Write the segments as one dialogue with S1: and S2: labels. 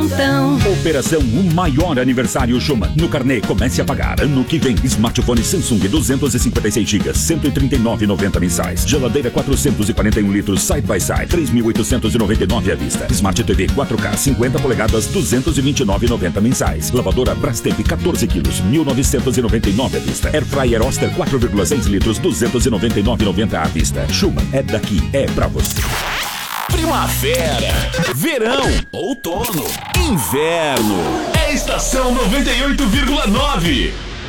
S1: descontão.
S2: Operação O Maior Aniversário Schumann. No carnê, comece a pagar. Ano que vem, smartphone Samsung 256 GB, 139,90 mensais. Geladeira 441 litros Side by Side, 3.899 à vista. Smart TV 4K 50 polegadas, 229,90 mensais. Lavadora Brastemp 14 quilos, 1.999 à vista. Air Fryer Oster 4,6 litros, 299,90 à vista. Schumann é daqui, é pra você.
S3: Primavera, verão, outono, inverno. É Estação 98,9.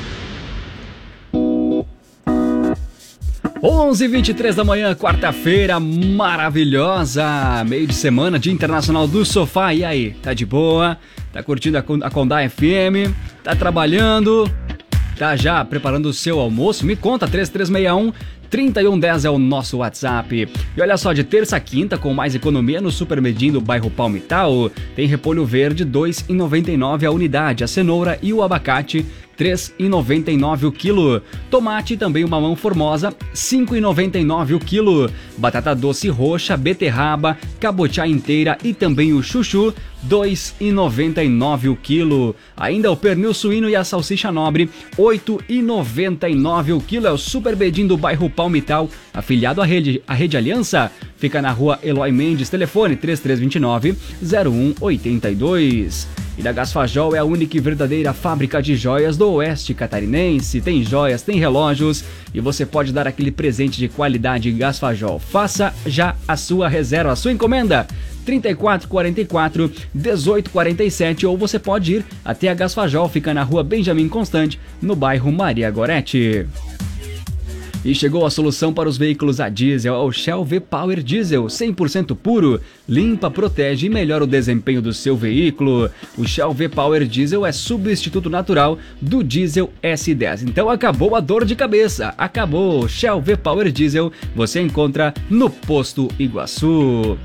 S4: 11h23 da manhã, quarta-feira maravilhosa, meio de semana, Dia Internacional do Sofá. E aí, tá de boa? Tá curtindo a Condá FM? Tá trabalhando? Tá já preparando o seu almoço? Me conta, 3361-3110 é o nosso WhatsApp. E olha só, de terça a quinta, com mais economia no Supermercado do bairro Palmital, tem repolho verde R$ 2,99 a unidade, a cenoura e o abacate R$ 3,99 o quilo. Tomate, também o mamão formosa, R$ 5,99 o quilo. Batata doce roxa, beterraba, cabotiá inteira e também o chuchu, R$ 2,99 o quilo. Ainda o pernil suíno e a salsicha nobre, R$ 8,99 o quilo. É o Super Bedim do bairro Palmital, afiliado à Rede Aliança. Fica na rua Eloy Mendes, telefone 3329-0182. E da Gasfajol é a única e verdadeira fábrica de joias do Oeste Catarinense. Tem joias, tem relógios e você pode dar aquele presente de qualidade Gasfajol. Faça já a sua reserva, a sua encomenda. 3444-1847 ou você pode ir até a Gasfajol, fica na rua Benjamin Constant, no bairro Maria Goretti. E chegou a solução para os veículos a diesel, é o Shell V-Power Diesel, 100% puro, limpa, protege e melhora o desempenho do seu veículo. O Shell V-Power Diesel é substituto natural do diesel S10. Então acabou a dor de cabeça, acabou. Shell V-Power Diesel você encontra no Posto Iguaçu.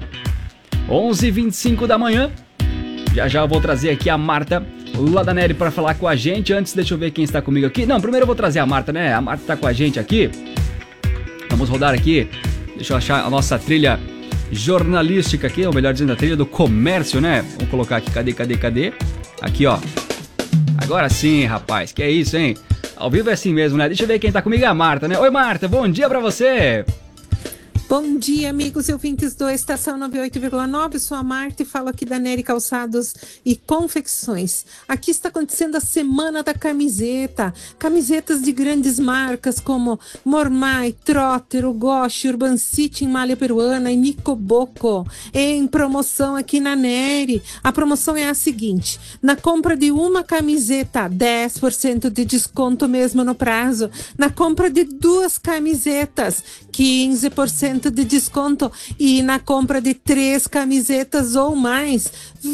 S4: 11h25 da manhã, já eu vou trazer aqui a Marta lá da Nery para falar com a gente. Antes, deixa eu ver quem está comigo aqui. Não, primeiro eu vou trazer a Marta, né? A Marta está com a gente aqui. Vamos rodar aqui. Deixa eu achar a nossa trilha jornalística aqui, ou melhor dizendo, a trilha do comércio, né? Vamos colocar aqui, cadê? Aqui, ó. Agora sim, rapaz, que é isso, hein? Ao vivo é assim mesmo, né? Deixa eu ver quem tá comigo, é a Marta, né? Oi, Marta, bom dia pra você!
S5: Bom dia, amigos e ouvintes do Estação 98,9, sou a Marta e falo aqui da Nery Calçados e Confecções. Aqui está acontecendo a Semana da Camiseta, camisetas de grandes marcas como Mormai, Trotter, Ugoshi, Urban City em malha peruana e Nicoboco, em promoção aqui na Nery. A promoção é a seguinte: na compra de uma camiseta, 10% de desconto mesmo no prazo. Na compra de duas camisetas, 15% de desconto, e na compra de 3 camisetas ou mais,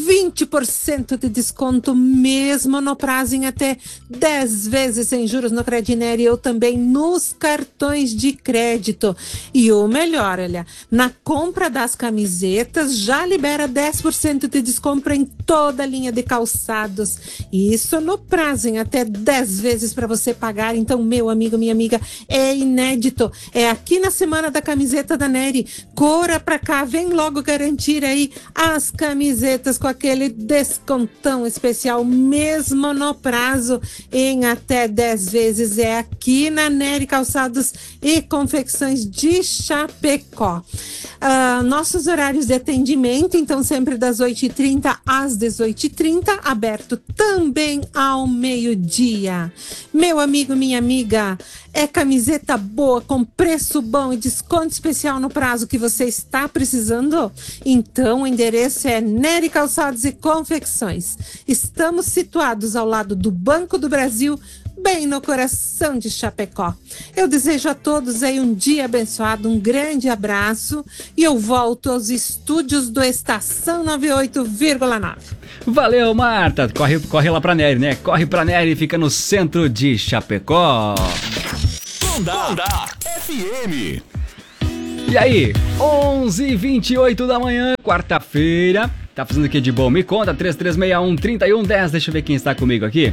S5: 20% de desconto mesmo no prazo em até 10 vezes sem juros no Credineri ou também nos cartões de crédito. E o melhor, olha, na compra das camisetas já libera 10% de desconto em toda a linha de calçados. Isso no prazo em até 10 vezes para você pagar. Então, meu amigo, minha amiga, é inédito. É aqui na Semana da Camiseta da Nery. Corra pra cá, vem logo garantir aí as camisetas com aquele descontão especial, mesmo no prazo, em até 10 vezes. É aqui na Nery Calçados e Confecções de Chapecó. Nossos horários de atendimento, então, sempre das 8h30 às 18h30, aberto também ao meio-dia. Meu amigo, minha amiga, é camiseta boa, com preço bom e desconto especial no prazo que você está precisando? Então o endereço é Nery Calçados e Confecções. Estamos situados ao lado do Banco do Brasil, bem no coração de Chapecó. Eu desejo a todos aí um dia abençoado, um grande abraço, e eu volto aos estúdios do Estação 98,9.
S4: Valeu, Marta. Corre lá pra Nery, né? Corre pra Nery, fica no centro de Chapecó.
S3: Condá FM.
S4: E aí, 11h28 da manhã, quarta-feira. Tá fazendo o que de bom? Me conta, 3361-3110. Deixa eu ver quem está comigo aqui.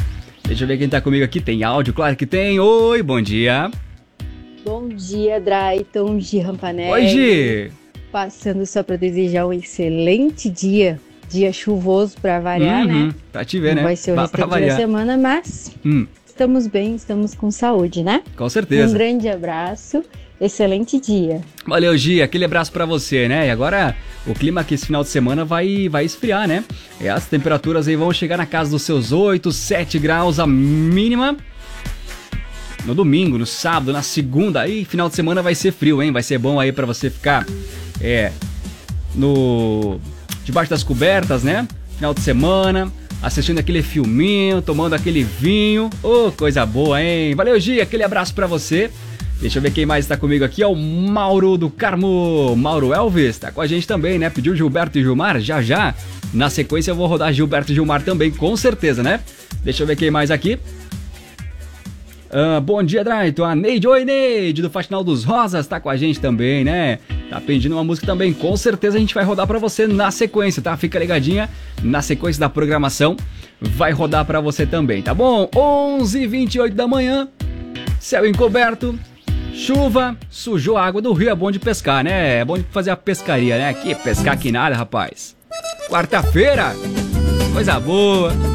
S4: Tem áudio? Claro que tem. Oi, bom dia.
S6: Bom dia, Drayton, Gi Rampanelli.
S4: Oi, Gi.
S6: Passando só para desejar um excelente dia dia chuvoso para variar, né?
S4: Pra te ver,
S6: Não
S4: né?
S6: vai ser o restante da semana, mas estamos bem, estamos com saúde, né?
S4: Com certeza.
S6: Um grande abraço, excelente dia.
S4: Valeu, Gi, aquele abraço pra você, né? E agora o clima aqui esse final de semana vai esfriar, né? E as temperaturas aí vão chegar na casa dos seus 8, 7 graus a mínima. No domingo, no sábado, na segunda, aí final de semana vai ser frio, hein? Vai ser bom aí pra você ficar debaixo das cobertas, né? Final de semana, assistindo aquele filminho, tomando aquele vinho. Ô, coisa boa, hein? Valeu, Gi, aquele abraço pra você. Deixa eu ver quem mais tá comigo aqui, é o Mauro do Carmo. Mauro Elvis tá com a gente também, né? Pediu Gilberto e Gilmar, já. Na sequência eu vou rodar Gilberto e Gilmar também, com certeza, né? Deixa eu ver quem mais aqui. Bom dia, Draito. A Neide, oi Neide, do Faxinal dos Rosas, tá com a gente também, né? Tá pedindo uma música também, com certeza a gente vai rodar pra você na sequência, tá? Fica ligadinha, na sequência da programação vai rodar pra você também, tá bom? 11h28 da manhã, céu encoberto, chuva, sujou a água do rio, é bom de pescar, né? É bom de fazer a pescaria, né? Que pescar que nada, rapaz. Quarta-feira, coisa boa.